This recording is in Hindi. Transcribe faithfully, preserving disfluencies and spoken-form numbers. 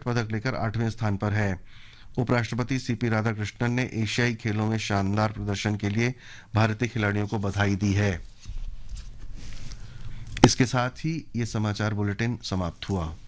पदक लेकर आठवें स्थान पर है। उपराष्ट्रपति सीपी राधाकृष्णन ने एशियाई खेलों में शानदार प्रदर्शन के लिए भारतीय खिलाड़ियों को बधाई दी है। इसके साथ ही ये समाचार बुलेटिन समाप्त हुआ।